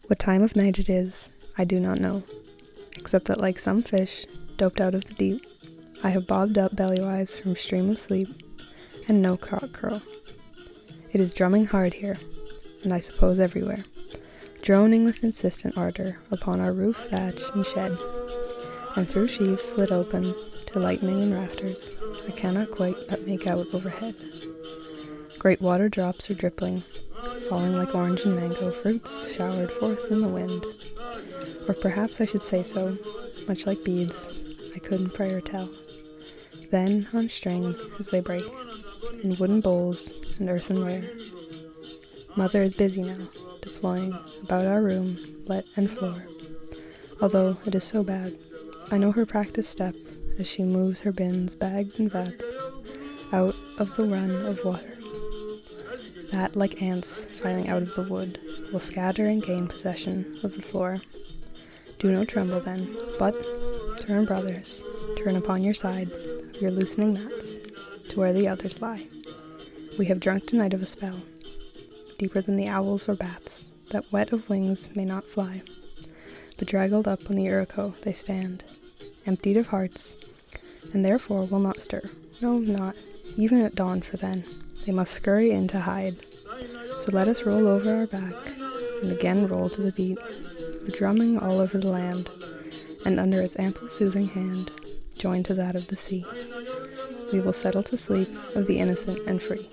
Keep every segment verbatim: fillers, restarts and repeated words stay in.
What time of night it is, I do not know, except that like some fish, doped out of the deep, I have bobbed up bellywise from stream of sleep, and no cock crow. It is drumming hard here, and I suppose everywhere, droning with insistent ardor upon our roof, thatch, and shed, and through sheaves slit open to lightning and rafters I cannot quite make out overhead. Great water drops are dripping, falling like orange and mango fruits showered forth in the wind. Or perhaps I should say so, much like beads, I couldn't pray or tell. Then, on string, as they break, in wooden bowls and earthenware. Mother is busy now, deploying about our room, let and floor. Although it is so bad, I know her practiced step as she moves her bins, bags, and vats out of the run of water, that, like ants filing out of the wood, will scatter and gain possession of the floor. Do no tremble then, but turn, brothers, turn upon your side of your loosening mats to where the others lie. We have drunk tonight of a spell, deeper than the owls or bats, that wet of wings may not fly, but draggled up on the Iroquois they stand, emptied of hearts, and therefore will not stir, no, not even at dawn, for then they must scurry in to hide. So let us roll over our back, and again roll to the beat of drumming all over the land, and under its ample soothing hand, join to that of the sea. We will settle to sleep of the innocent and free.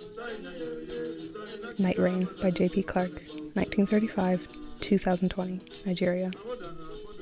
Night Rain by J P Clark, nineteen thirty-five to two thousand twenty, Nigeria.